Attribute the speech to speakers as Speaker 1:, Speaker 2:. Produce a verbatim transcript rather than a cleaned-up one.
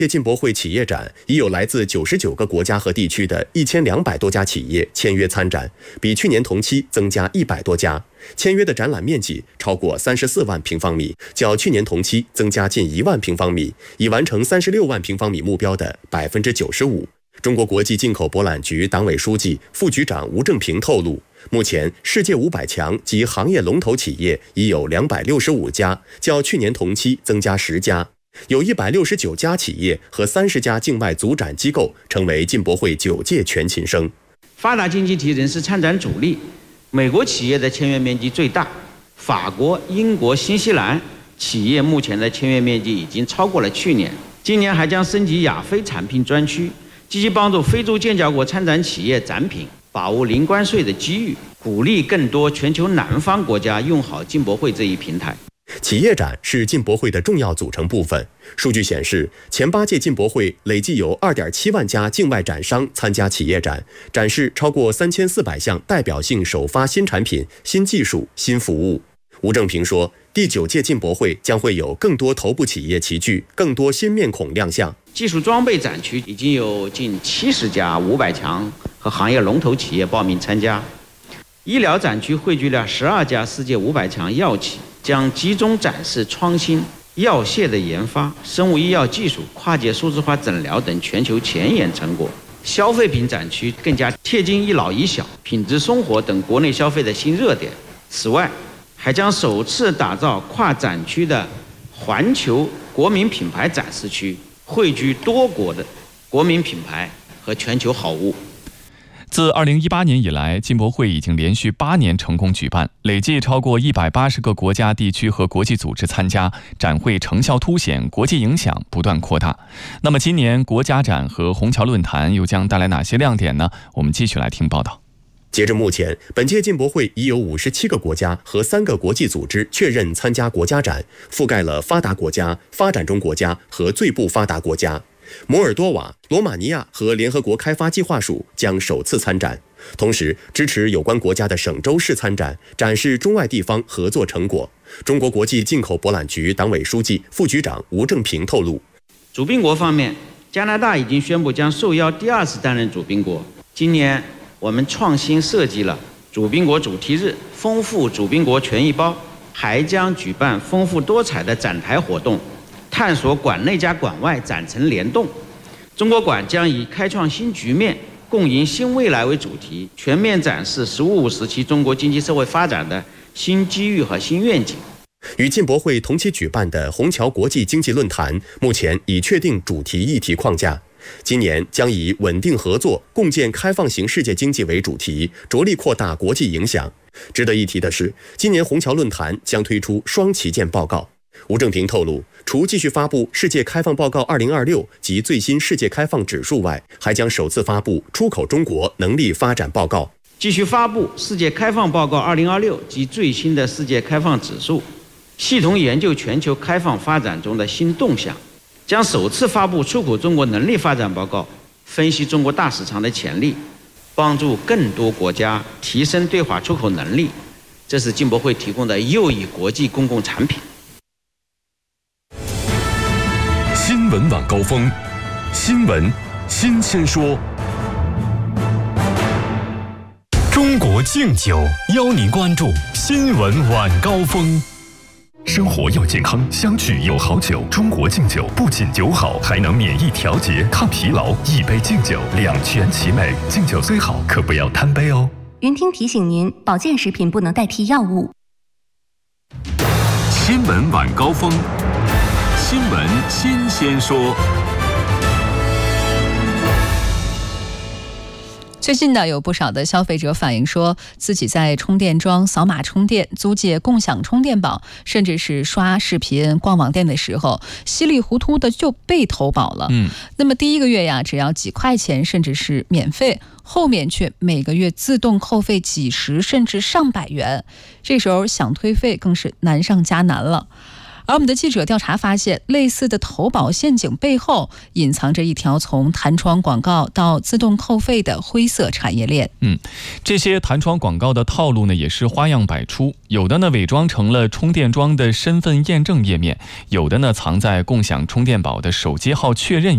Speaker 1: 业进博会企业展已有来自九十九个国家和地区的一千两百多家企业签约参展，比去年同期增加一百多家。签约的展览面积超过三十四万平方米，较去年同期增加近一万平方米，已完成三十六万平方米目标的百分之九十五。中国国际进口博览局党委书记、副局长吴正平透露，目前世界五百强及行业龙头企业已有两百六十五家，较去年同期增加十家。有一百六十九家企业和三十家境外组展机构成为进博会九届全勤生。
Speaker 2: 发达经济体仍是参展主力，美国企业的签约面积最大，法国、英国、新西兰企业目前的签约面积已经超过了去年。今年还将升级亚非产品专区，积极帮助非洲建交国参展企业展品，把握零关税的机遇，鼓励更多全球南方国家用好进博会这一平台。
Speaker 1: 企业展是进博会的重要组成部分。数据显示，前八届进博会累计有 二点七万家境外展商参加企业展，展示超过三千四百项代表性首发新产品、新技术、新服务。吴正平说，第九届进博会将会有更多头部企业齐聚，更多新面孔亮相。
Speaker 2: 技术装备展区已经有近七十家五百强和行业龙头企业报名参加。医疗展区汇聚了十二家世界五百强药企，将集中展示创新、药械的研发、生物医药技术、跨界数字化诊疗等全球前沿成果。消费品展区更加贴近一老一小、品质生活等国内消费的新热点。此外，还将首次打造跨展区的环球国民品牌展示区，汇聚多国的国民品牌和全球好物。
Speaker 3: 自二零一八年以来，进博会已经连续八年成功举办，累计超过一百八十个国家、地区和国际组织参加，展会成效凸显，国际影响不断扩大。那么今年国家展和虹桥论坛又将带来哪些亮点呢？我们继续来听报道。
Speaker 1: 截至目前，本届进博会已有五十七个国家和三个国际组织确认参加国家展，覆盖了发达国家、发展中国家和最不发达国家。摩尔多瓦、罗马尼亚和联合国开发计划署将首次参展，同时支持有关国家的省州市参展，展示中外地方合作成果。中国国际进口博览局党委书记、副局长吴正平透露，
Speaker 2: 主宾国方面，加拿大已经宣布将受邀第二次担任主宾国。今年我们创新设计了主宾国主题日，丰富主宾国权益包，还将举办丰富多彩的展台活动，探索馆内加馆外展陈联动。中国馆将以开创新局面、共赢新未来为主题，全面展示“十五五”时期中国经济社会发展的新机遇和新愿景。
Speaker 1: 与进博会同期举办的虹桥国际经济论坛，目前已确定主题议题框架。今年将以稳定合作、共建开放型世界经济为主题，着力扩大国际影响。值得一提的是，今年虹桥论坛将推出双旗舰报告。吴正平透露，除继续发布《世界开放报告二零二六》及最新世界开放指数外，还将首次发布《出口中国能力发展报告》，
Speaker 2: 继续发布《世界开放报告二零二六》及最新的世界开放指数，系统研究全球开放发展中的新动向。将首次发布《出口中国能力发展报告》，分析中国大市场的潜力，帮助更多国家提升对华出口能力。这是进博会提供的又一国际公共产品。
Speaker 4: 新闻晚高峰，新闻新鲜说。中国敬酒邀您关注新闻晚高峰。生活要健康，相聚有好酒。中国敬酒不仅酒好，还能免疫调节、抗疲劳。一杯敬酒，两全其美。敬酒最好，可不要贪杯哦。
Speaker 5: 云听提醒您，保健食品不能代替药物。
Speaker 4: 新闻晚高峰，新闻新鲜说。
Speaker 6: 最近呢，有不少的消费者反映说，自己在充电桩扫码充电、租借共享充电宝，甚至是刷视频、逛网店的时候，稀里糊涂的就被投保了。嗯，那么第一个月呀，只要几块钱，甚至是免费，后面却每个月自动扣费几十甚至上百元，这时候想退费更是难上加难了。而我们的记者调查发现，类似的投保陷阱背后隐藏着一条从弹窗广告到自动扣费的灰色产业链。
Speaker 3: 嗯，这些弹窗广告的套路呢，也是花样百出。有的呢伪装成了充电桩的身份验证页面，有的呢藏在共享充电宝的手机号确认